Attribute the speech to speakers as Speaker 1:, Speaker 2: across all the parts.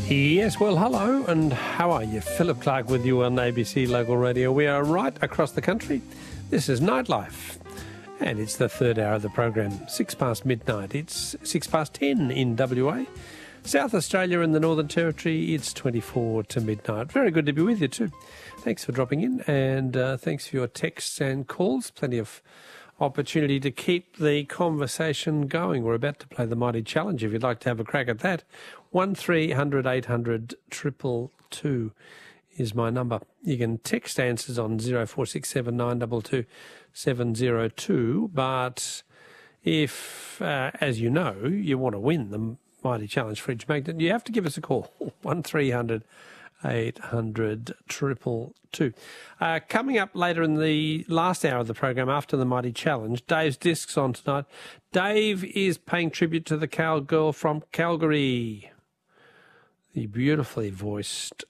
Speaker 1: Yes, well, hello, and how are you? Philip Clark with you on ABC Local Radio. We are right across the country. This is Nightlife, and it's the third hour of the program, 6 past midnight. It's 6 past 10 in WA. South Australia and the Northern Territory, it's 24 to midnight. Very good to be with you too. Thanks for dropping in, and thanks for your texts and calls. Plenty of opportunity to keep the conversation going. We're about to play the Mighty Challenge if you'd like to have a crack at that. 1300 800 222 is my number. You can text answers on 0467 922 702, but if, as you know, you want to win the Mighty Challenge Fridge Magnet, you have to give us a call, 1300 800 222. Coming up later in the last hour of the program after the Mighty Challenge, Dave's Discs on tonight. Dave is paying tribute to the cowgirl from Calgary, the beautifully voiced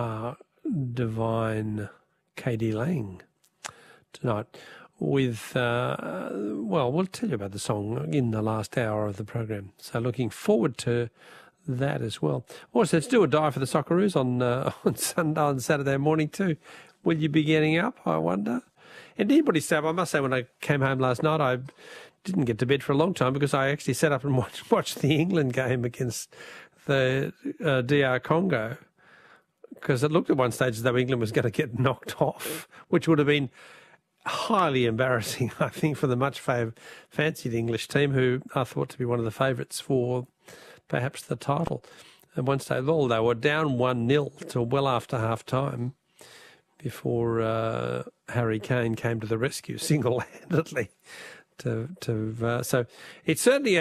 Speaker 1: divine K.D. Lang tonight with, well, we'll tell you about the song in the last hour of the program. So looking forward to that as well. Also, it's do or die for the Socceroos on Saturday morning too. Will you be getting up, I wonder? And anybody say, I must say, when I came home last night, I didn't get to bed for a long time because I actually sat up and watched the England game against the DR Congo, because it looked at one stage as though England was going to get knocked off, which would have been highly embarrassing, I think, for the much fancied English team, who are thought to be one of the favourites for perhaps the title. At one stage, well, they were down 1-0 till well after half-time before Harry Kane came to the rescue single-handedly. So it's certainly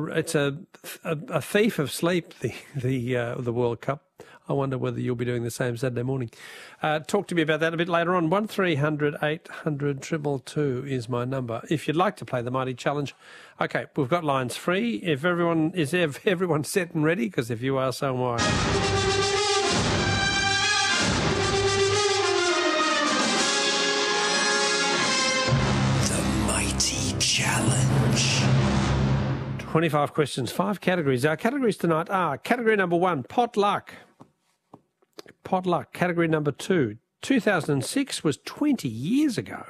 Speaker 1: a thief of sleep, the World Cup. I wonder whether you'll be doing the same Saturday morning. Talk to me about that a bit later on. 1300 800 222 is my number. If you'd like to play the Mighty Challenge, okay, we've got lines free. If everyone set and ready? Because if you are, so am I.
Speaker 2: Challenge.
Speaker 1: 25 questions, 5 categories. Our categories tonight are category number 1, potluck. Potluck. Category number 2, 2006 was 20 years ago.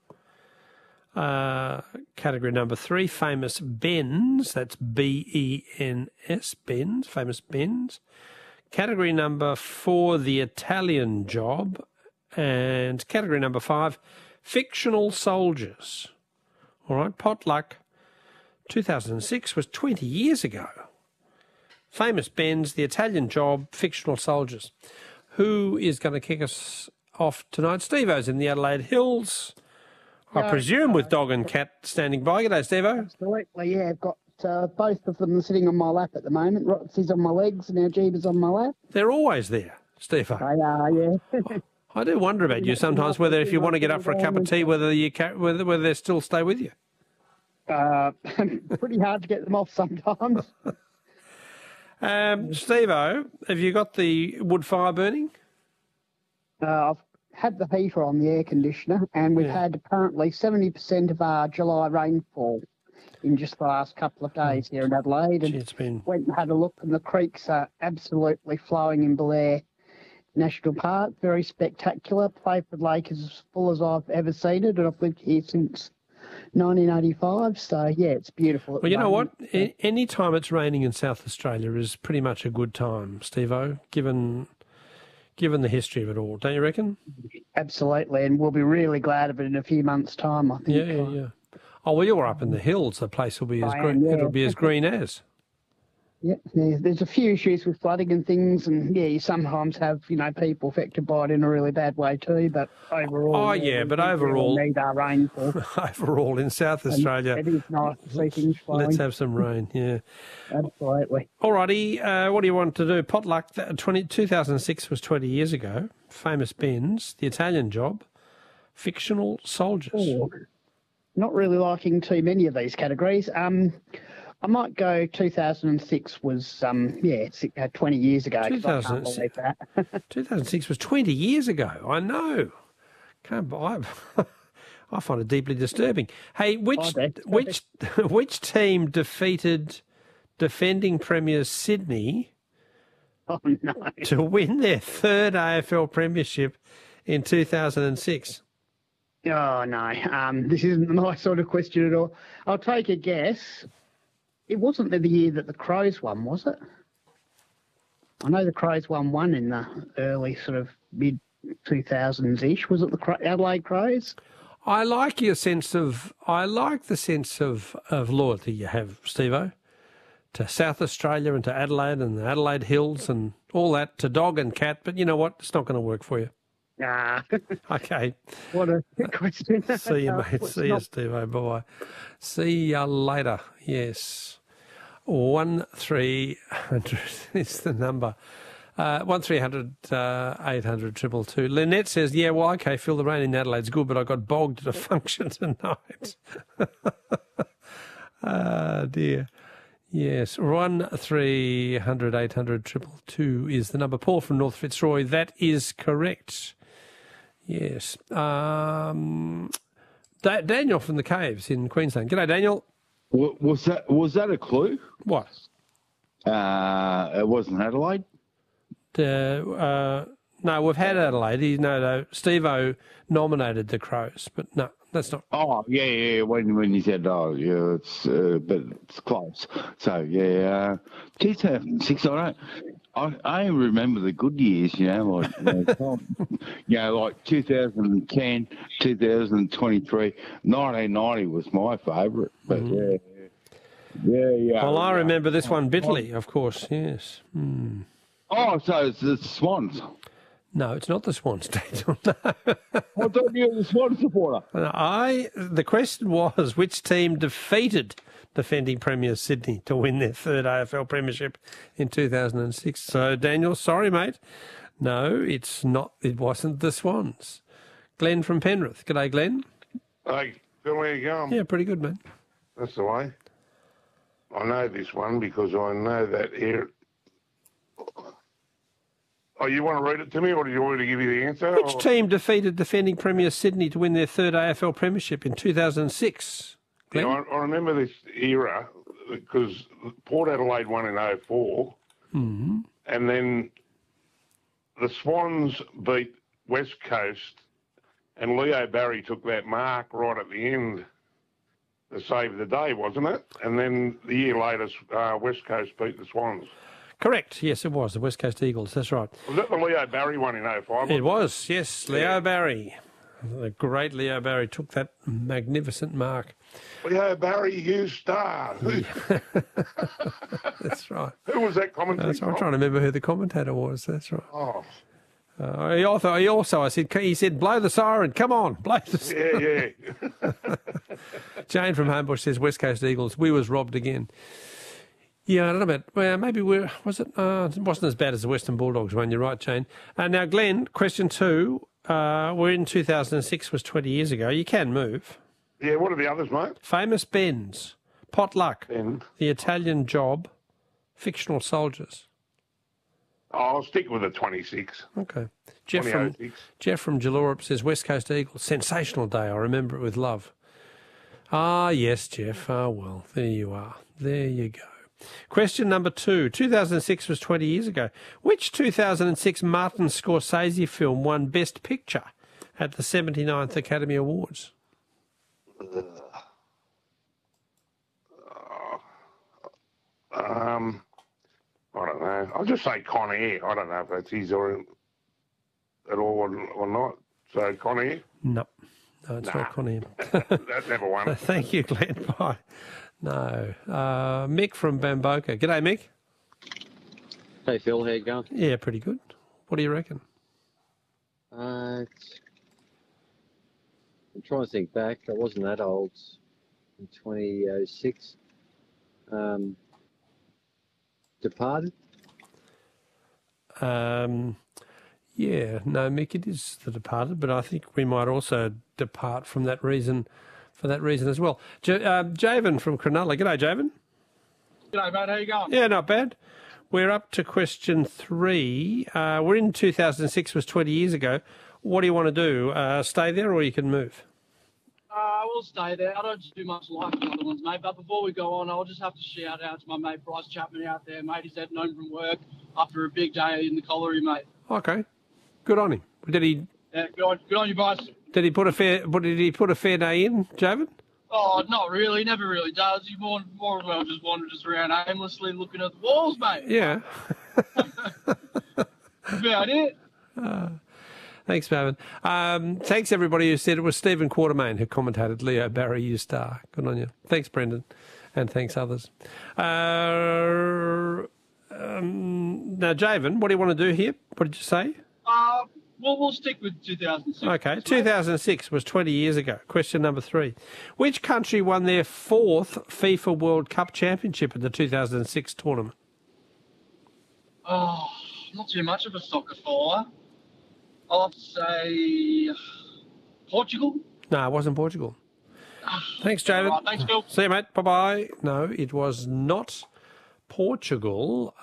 Speaker 1: Category number 3, famous Bens. That's B-E-N-S, Bens, famous Bens. Category number 4, the Italian Job. And category number 5, fictional soldiers. All right, potluck, 2006 was 20 years ago. Famous Bens, the Italian Job, fictional soldiers. Who is going to kick us off tonight? Steve-O's in the Adelaide Hills, I presume, with dog and cat standing by. G'day, Steve-O.
Speaker 3: Absolutely, yeah. I've got both of them sitting on my lap at the moment. Roxy's on my legs and our Jeeba's on my lap.
Speaker 1: They're always there, Steve-O.
Speaker 3: They are, yeah.
Speaker 1: I do wonder about you sometimes, whether if you want to get up for a cup of tea, whether they still stay with you.
Speaker 3: Pretty hard to get them off sometimes.
Speaker 1: Steve-O, have you got the wood fire burning?
Speaker 3: I've had the heater on, the air conditioner, and we've had apparently 70% of our July rainfall in just the last couple of days here in Adelaide. And went and had a look, and the creeks are absolutely flowing in Blair National Park. Very spectacular. Playford Lake is as full as I've ever seen it, and I've lived here since 1985, so yeah, it's beautiful.
Speaker 1: Well, you know what? Any time it's raining in South Australia is pretty much a good time, Steve-O, given the history of it all, don't you reckon?
Speaker 3: Absolutely, and we'll be really glad of it in a few months' time, I think.
Speaker 1: Yeah. Oh, well, you're up in the hills. The place will be as green. It'll be as green as.
Speaker 3: Yeah, there's a few issues with flooding and things, and yeah, you sometimes have, people affected by it in a really bad way too, but overall...
Speaker 1: Oh, yeah, but overall...
Speaker 3: We need our rainfall.
Speaker 1: Overall, in South Australia...
Speaker 3: It is nice to see things flowing.
Speaker 1: Let's have some rain, yeah.
Speaker 3: Absolutely.
Speaker 1: All righty, what do you want to do? Potluck, 2006 was 20 years ago. Famous Bens, the Italian Job, fictional soldiers.
Speaker 3: Oh, not really liking too many of these categories. I might go 2006 was, 20 years ago.
Speaker 1: 2006 was 20 years ago. I know. I find it deeply disturbing. Hey, which team defeated defending premiers Sydney
Speaker 3: Oh, no.
Speaker 1: To win their third AFL premiership in 2006?
Speaker 3: Oh, no. This isn't my sort of question at all. I'll take a guess. It wasn't the year that the Crows won, was it? I know the Crows won one in the early sort of mid-2000s-ish. Was it the Adelaide Crows?
Speaker 1: I like the sense of loyalty you have, Steve-O, to South Australia and to Adelaide and the Adelaide Hills and all that, to dog and cat, but you know what? It's not going to work for you.
Speaker 3: Nah.
Speaker 1: Okay.
Speaker 3: What a question.
Speaker 1: See you, mate. See you, Steve-O. Bye-bye. See you later. Yes. 1300 is the number. 1300 800 222. Lynette says, yeah, well, okay, Phil, the rain in Adelaide's good, but I got bogged at a function tonight. Dear. Yes, 1300 800 222 is the number. Paul from North Fitzroy, that is correct. Yes. Daniel from the Caves in Queensland. G'day, Daniel.
Speaker 4: Was that a clue?
Speaker 1: What?
Speaker 4: It wasn't Adelaide?
Speaker 1: No, we've had Adelaide. No, Steve-O nominated the Crows, but no, that's not.
Speaker 4: Oh, yeah. When you said, oh, yeah, but it's close. So, yeah, 2006, I remember the good years, like 2010, 2023, 1990 was my favourite, but yeah.
Speaker 1: Well, I remember this one bitterly, of course, yes. Mm.
Speaker 4: Oh, so it's the Swans.
Speaker 1: No, it's not the Swans, Daniel. No.
Speaker 4: I thought you were the Swans supporter.
Speaker 1: The question was, which team defeated defending Premier Sydney to win their third AFL premiership in 2006? So, Daniel, sorry, mate. No, it's not. It wasn't the Swans. Glenn from Penrith. G'day, Glenn.
Speaker 5: Hey, Phil, how you going?
Speaker 1: Yeah, pretty good, mate.
Speaker 5: That's the way. I know this one because I know that here. Oh, you want to read it to me, or do you want me to give you the answer?
Speaker 1: Which team defeated defending Premier Sydney to win their third AFL premiership in 2006? Glenn?
Speaker 5: Yeah, I remember this era because Port Adelaide won in 2004, and then the Swans beat West Coast, and Leo Barry took that mark right at the end to save the day, wasn't it? And then the year later, West Coast beat the Swans.
Speaker 1: Correct. Yes, it was. The West Coast Eagles. That's right.
Speaker 5: Was that the Leo Barry one in 2005?
Speaker 1: It was, yes. Leo Barry. The great Leo Barry took that magnificent mark.
Speaker 5: Leo Barry, you star.
Speaker 1: That's right.
Speaker 5: Who was that commentator?
Speaker 1: That's right. I'm trying to remember who the commentator was. That's right.
Speaker 5: Oh.
Speaker 1: He said, blow the siren. Come on, blow the siren.
Speaker 5: Yeah.
Speaker 1: Jane from Homebush says, West Coast Eagles, we was robbed again. Yeah, I don't know about, well, maybe it wasn't as bad as the Western Bulldogs one. You're right, Jane. Now, Glenn, question 2. We're in 2006, was 20 years ago. You can move.
Speaker 5: Yeah, what are the others, mate?
Speaker 1: Famous Ben's, Potluck, The Italian Job, Fictional Soldiers.
Speaker 5: I'll stick with the 26.
Speaker 1: Okay. Jeff from Jallurup says, West Coast Eagles, sensational day. I remember it with love. Ah, yes, Jeff. Ah, well, there you are. There you go. Question number 2. 2006 was 20 years ago. Which 2006 Martin Scorsese film won Best Picture at the 79th Academy Awards?
Speaker 5: I don't know. I'll just say Con Air. I don't know if that's his or at all or not. So Con Air?
Speaker 1: No, it's not Con Air.
Speaker 5: That never won.
Speaker 1: Thank you, Glenn. Bye. No. Mick from Bamboka. G'day, Mick.
Speaker 6: Hey, Phil. How you going?
Speaker 1: Yeah, pretty good. What do you reckon?
Speaker 6: I'm trying to think back. I wasn't that old in 2006. Departed?
Speaker 1: Yeah, no, Mick, it is The Departed, but I think we might also depart from that reason, for that reason as well. Javen from Cronulla. G'day, Javen.
Speaker 7: G'day, mate. How you going?
Speaker 1: Yeah, not bad. We're up to question 3. We're in 2006, was 20 years ago. What do you want to do? Stay there or you can move?
Speaker 7: We'll stay there. I don't do much like the other ones, mate. But before we go on, I'll just have to shout out to my mate Bryce Chapman out there, mate. He's heading home from work after a big day in the colliery, mate.
Speaker 1: Okay, good on him. Did he?
Speaker 7: Yeah, good on you, Bryce.
Speaker 1: Did he put a fair day in, Javid?
Speaker 7: Oh, not really. He never really does. He more well just wanders around aimlessly looking at the walls, mate.
Speaker 1: Yeah.
Speaker 7: About it.
Speaker 1: Thanks, Marvin. Thanks, everybody who said it was Stephen Quartermain who commentated Leo Barry, you star. Good on you. Thanks, Brendan. And thanks, others. Now, Javen, what do you want to do here? What did you say?
Speaker 7: We'll stick with 2006.
Speaker 1: Okay, 2006 was 20 years ago. Question number 3. Which country won their 4th FIFA World Cup Championship in the 2006 tournament?
Speaker 7: Oh, not too much of a soccer follower. I'll have to say Portugal.
Speaker 1: No, it wasn't Portugal. Thanks, Javid.
Speaker 7: Right, thanks, Phil.
Speaker 1: See you, mate. Bye-bye. No, it was not Portugal.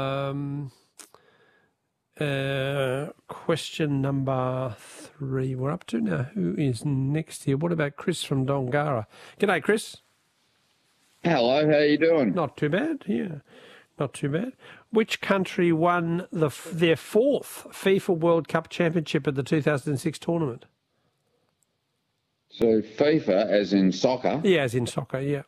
Speaker 1: Question number 3 we're up to now. Who is next here? What about Chris from Dongara? G'day, Chris.
Speaker 8: Hello, how you doing?
Speaker 1: Not too bad, yeah. Not too bad. Which country won their 4th FIFA World Cup Championship at the 2006 tournament?
Speaker 8: So FIFA, as in soccer?
Speaker 1: Yeah, as in soccer, yeah.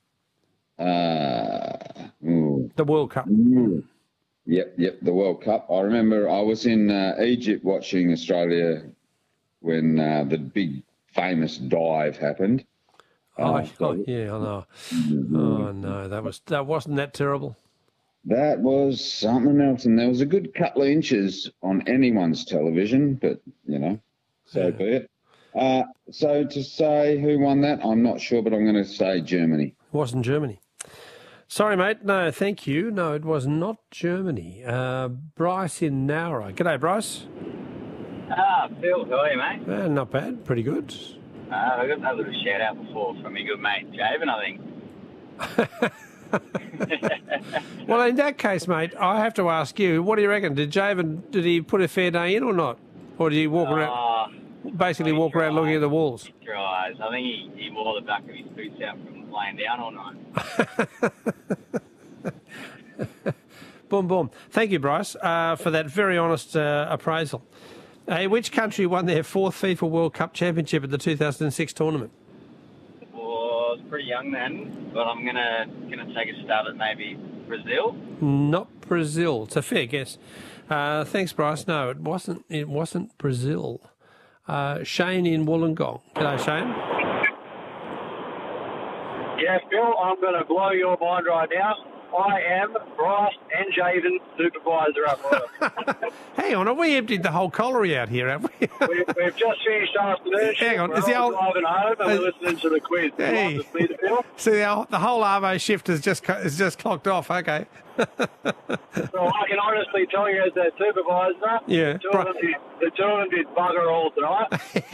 Speaker 1: The World Cup.
Speaker 8: Yep, the World Cup. I remember I was in Egypt watching Australia when the big famous dive happened.
Speaker 1: Yeah, I know. Oh no, that wasn't that terrible.
Speaker 8: That was something else, and there was a good couple of inches on anyone's television, but so be it. So to say who won that, I'm not sure, but I'm going to say Germany.
Speaker 1: It wasn't Germany. Sorry, mate. No, thank you. No, it was not Germany. Bryce in Nowra. G'day, Bryce.
Speaker 9: Phil, how are you, mate?
Speaker 1: Not bad. Pretty good.
Speaker 9: I got a little shout out before from your good mate Javen, I think.
Speaker 1: Well, in that case, mate, I have to ask you, what do you reckon? Did he put a fair day in or not? Or did he walk around looking at the walls?
Speaker 9: He tries. I think he wore the back of his boots out from laying down all night.
Speaker 1: Boom, boom. Thank you, Bryce, for that very honest appraisal. Hey, which country won their 4th FIFA World Cup Championship at the 2006 tournament?
Speaker 9: Well, I was pretty young then, but I'm gonna take a stab at maybe Brazil.
Speaker 1: Not Brazil. It's a fair guess. Thanks, Bryce. No, it wasn't. It wasn't Brazil. Shane in Wollongong. G'day, Shane.
Speaker 10: Yeah, Phil, I'm going to blow your mind right now. I am Bryce and Jaden supervisor at work.
Speaker 1: Hang on, have we emptied the whole colliery out here, have we?
Speaker 10: We've just finished afternoon.
Speaker 1: Hang on,
Speaker 10: is the old driving home and we're listening to the quiz.
Speaker 1: Hey. See, the whole Arvo shift is just clocked off. Okay.
Speaker 10: Well, I can honestly tell you as their supervisor,
Speaker 1: yeah,
Speaker 10: the two of them did bugger all tonight.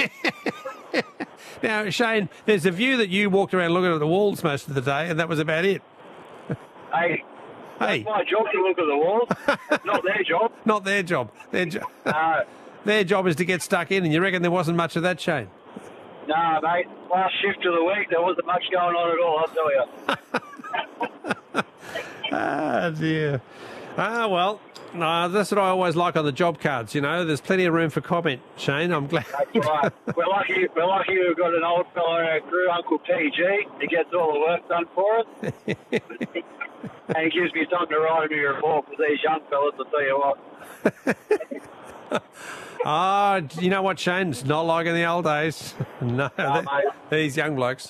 Speaker 1: Now, Shane, there's a view that you walked around looking at the walls most of the day, and that was about it.
Speaker 10: Hey, that's my job to look at the walls. It's not their job.
Speaker 1: Not their job. Their job is to get stuck in, and you reckon there wasn't much of that, Shane?
Speaker 10: Nah, mate. Last shift of the week, there wasn't much going on at all, I'll tell you.
Speaker 1: Ah, dear. Well, that's what I always like on the job cards, There's plenty of room for comment, Shane. I'm glad.
Speaker 10: That's right. We're lucky we've got an old fellow in our crew, Uncle PG. He gets all the work done for us. And he gives me something to write in my report for these young fellas, I'll tell you what.
Speaker 1: You know what, Shane? It's not like in the old days. No, these young blokes.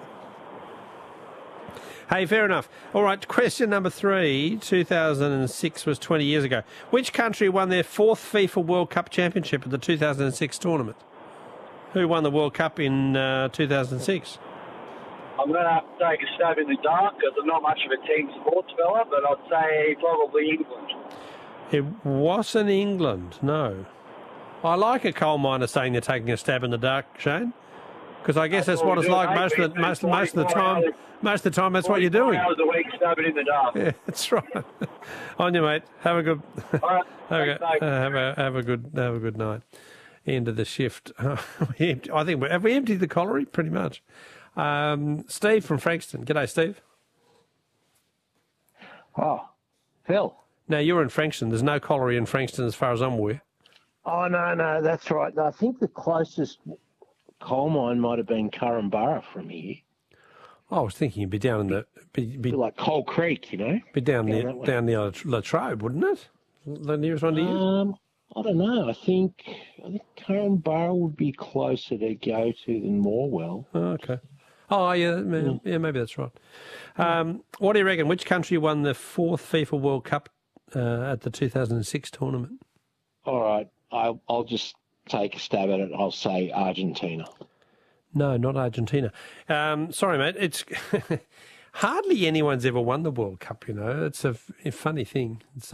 Speaker 1: Hey, fair enough. All right, question number 3. 2006 was 20 years ago. Which country won their 4th FIFA World Cup Championship at the 2006 tournament? Who won the World Cup in 2006?
Speaker 10: I'm going to have to take a stab in the dark because I'm not much of a team sports fella, but I'd say probably England.
Speaker 1: It wasn't England, no. I like a coal miner saying they're taking a stab in the dark, Shane, because I guess that's what it's like most of the time. Most of the time, that's what you're doing.
Speaker 10: 4 hours a week stabbing in the dark.
Speaker 1: Yeah, that's right. On you, mate. Have a good.
Speaker 10: All right.
Speaker 1: have a good night. end of the shift. I think have we emptied the colliery? Pretty much. Steve from Frankston. G'day, Steve.
Speaker 11: Oh, Phil.
Speaker 1: Now, you're in Frankston. There's no colliery in Frankston as far as I'm aware.
Speaker 11: Oh, no, that's right. I think the closest coal mine might have been Currambara from here.
Speaker 1: I was thinking you'd be down in the... Be
Speaker 11: like Coal Creek, you know?
Speaker 1: Be down near Latrobe, wouldn't it? The nearest one to you?
Speaker 11: I don't know. I think Currambara would be closer to go to than Morwell.
Speaker 1: Oh, okay. Oh, yeah, maybe that's right. What do you reckon? Which country won the 4th FIFA World Cup at the 2006 tournament?
Speaker 11: All right. I'll just take a stab at it. I'll say Argentina.
Speaker 1: No, not Argentina. Sorry, mate. It's hardly anyone's ever won the World Cup, you know. It's a funny thing. It's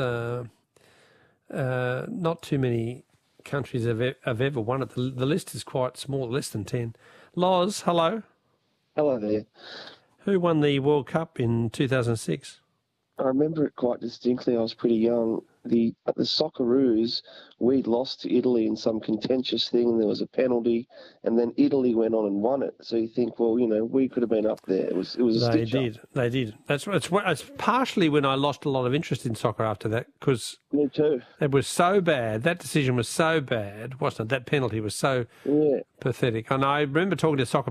Speaker 1: not too many countries have ever won it. The list is quite small, less than 10. Loz, hello.
Speaker 12: Hello there.
Speaker 1: Who won the World Cup in 2006?
Speaker 12: I remember it quite distinctly. I was pretty young. The Socceroos, we lost to Italy in some contentious thing, and there was a penalty, and then Italy went on and won it. So you think, well, you know, we could have been up there. It was a stitch up.
Speaker 1: They did. It's partially when I lost a lot of interest in soccer after that, because
Speaker 12: me too.
Speaker 1: It was so bad. That decision was so bad, wasn't it? That penalty was so pathetic. And I remember talking to soccer